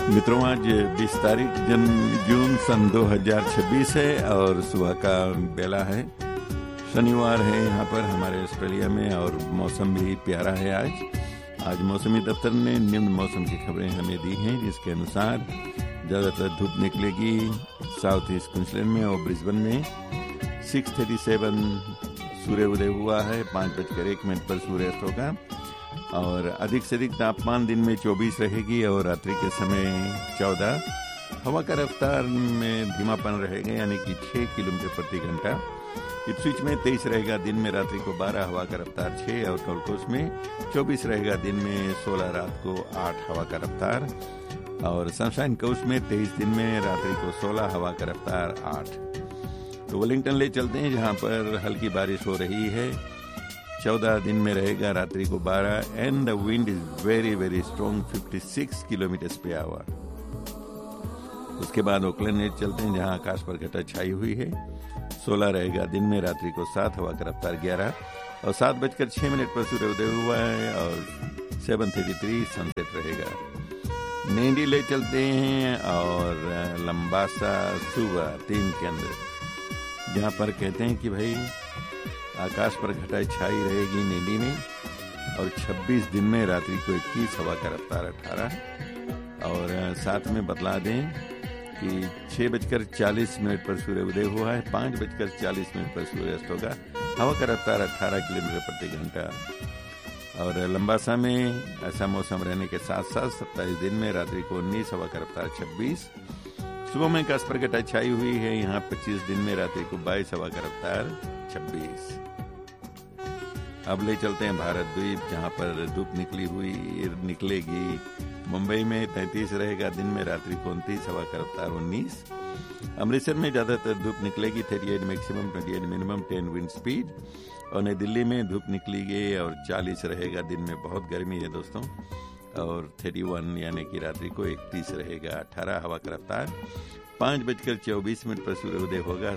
मित्रों, आज 20 तारीख जून सन 2026 है और सुबह का बेला है। शनिवार है यहाँ पर हमारे ऑस्ट्रेलिया में और मौसम भी प्यारा है। आज मौसमी दफ्तर ने निम्न मौसम की खबरें हमें दी हैं, जिसके अनुसार ज़्यादातर धूप निकलेगी साउथ ईस्ट क्वींसलैंड में और ब्रिस्बेन में। 6:37 सूर्य उदय हुआ है, 5:01 पर सूर्यास्त होगा और अधिक से अधिक तापमान दिन में 24 रहेगी और रात्रि के समय 14। हवा का रफ्तार में धीमापन रहेगा, यानी कि 6 किलोमीटर प्रति घंटा। इप्सविच में 23 रहेगा, दिन में रात्रि को 12, हवा का रफ्तार 6 और गोल्ड कोस्ट में 24 रहेगा, दिन में 16, रात को 8 हवा का रफ्तार। और सनशाइन कोस्ट में 23, दिन में रात्रि को 16, हवा का रफ्तार 8। तो वेलिंगटन ले चलते हैं, जहां पर हल्की बारिश हो रही है। 14, दिन में रहेगा, रात्रि को 12 and the wind is very very strong, 56 kilometre पे आवर। उसके बाद ओकलैंड ले चलते हैं, जहां आकाश पर घटा छाई हुई है। 16 रहेगा, दिन में रात्रि को 7, हवा का रफ्तार 11 और 7:06 पर सूर्योदय हुआ है और 7:33 सनसेट रहेगा। नेंडी ले चलते हैं और लंबासा सुबह 3 के अंदर, जहां पर कहते हैं कि भाई आकाश पर घटाई छाई रहेगी नेंडी में और 26, दिन में रात्रि को 21, हवा का रफ्तार 18। और साथ में बतला दें कि 6:40 पर सूर्य उदय हुआ है, 5:40 पर सूर्यास्त होगा, हवा का रफ्तार 18 किलोमीटर प्रति घंटा। और लंबासा में ऐसा मौसम रहने के साथ साथ 27, दिन में रात्रि को 19, हवा का रफ्तार 26। सुबह में आकाश पर घटाई छाई हुई है, यहाँ 25, दिन में रात्रि को 22, हवा का रफ्तार 26। अब ले चलते हैं भारत द्वीप, जहाँ पर धूप निकलेगी। मुंबई में 33 रहेगा, दिन में रात्रि को 29, हवा का रफ्तार 19। अमृतसर में ज्यादातर धूप निकलेगी, 38 मैक्सिमम, 28 मिनिमम, 10 विंड स्पीड। और नई दिल्ली में धूप निकलेगी और 40 रहेगा, दिन में बहुत गर्मी है दोस्तों, और 31 यानी कि रात्रि को 31 रहेगा, 18 हवा का रफ्तार। 5:24 पर सूर्योदय होगा,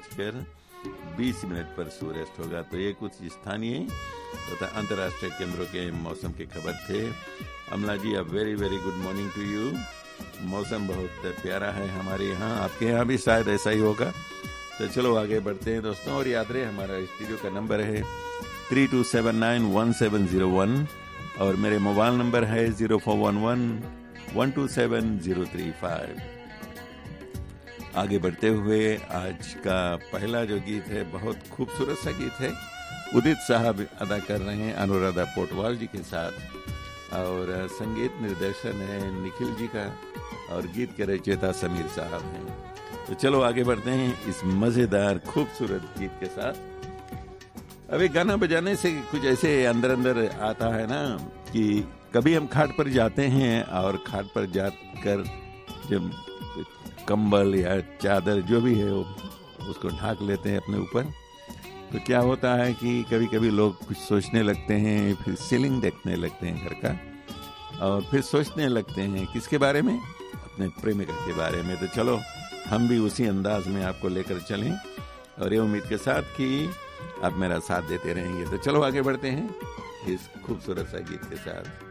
7:20 पर सूर्यास्त होगा। तो ये कुछ स्थानीय तथा अंतर्राष्ट्रीय केंद्रों के मौसम की खबर थे। अमला जी, अब very very good morning to you. मौसम बहुत प्यारा है हमारे यहाँ, आपके यहाँ भी शायद ऐसा ही होगा। तो चलो आगे बढ़ते हैं दोस्तों, और याद रहे हमारा स्टूडियो का नंबर है 32791701 और मेरे मोबाइल नंबर है 0411127035। आगे बढ़ते हुए आज का पहला जो गीत है, बहुत खूबसूरत सा गीत है, उदित साहब अदा कर रहे हैं अनुराधा पोटवाल जी के साथ और संगीत निर्देशन है निखिल जी का और गीत के रचयिता समीर साहब हैं। तो चलो आगे बढ़ते हैं इस मजेदार खूबसूरत गीत के साथ। अब एक गाना बजाने से कुछ ऐसे अंदर अंदर आता है ना कि कभी हम खाट पर जाते हैं और खाट पर जाकर जब कंबल या चादर जो भी है उसको ढाक लेते हैं अपने ऊपर, तो क्या होता है कि कभी कभी लोग कुछ सोचने लगते हैं, फिर सीलिंग देखने लगते हैं घर का और फिर सोचने लगते हैं किसके बारे में, अपने प्रेमिका के बारे में। तो चलो हम भी उसी अंदाज में आपको लेकर चलें और ये उम्मीद के साथ कि आप मेरा साथ देते रहेंगे। तो चलो आगे बढ़ते हैं इस खूबसूरत सा गीत के साथ।